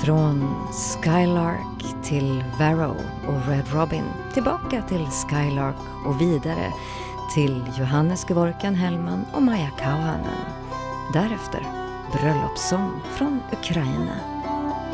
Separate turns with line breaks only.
Från Skylark till Varrow och Red Robin, tillbaka till Skylark och vidare till Johannes Gevorkian Hellman och Maja Kauhanen. Därefter bröllopssång från Ukraina.